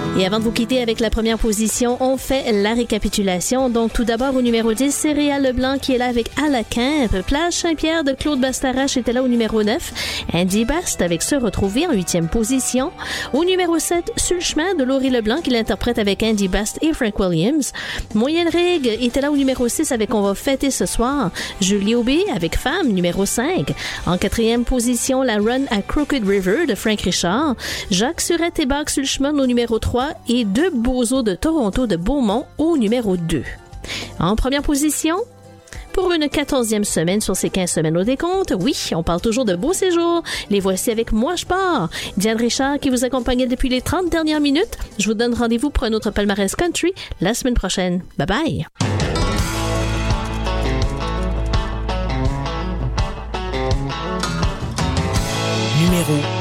Et avant de vous quitter avec la première position, on fait la récapitulation. Donc, tout d'abord, au numéro 10, Céréales Leblanc qui est là avec À la Quimpe. Plage Saint-Pierre de Claude Bastarache était là au numéro 9. Andy Bast avec Se retrouver en 8e position. Au numéro 7, Sur le chemin de Laurie Leblanc qui l'interprète avec Andy Bast et Frank Williams. Moyenne Rig était là au numéro 6 avec On va fêter ce soir. Julie Aubé avec Femme, numéro 5. En 4e position, La Run à Crooked River de Frank Richard. Jacques Surette et Bach sur le chemin au numéro 3 et Deux Bozos de Toronto de Beaumont au numéro 2. En première position, pour une 14e semaine sur ces 15 semaines au décompte, oui, on parle toujours de beaux séjours. Les voici avec Moi je pars. Diane Richard qui vous accompagnait depuis les 30 dernières minutes. Je vous donne rendez-vous pour un autre palmarès country la semaine prochaine. Bye bye! Numéro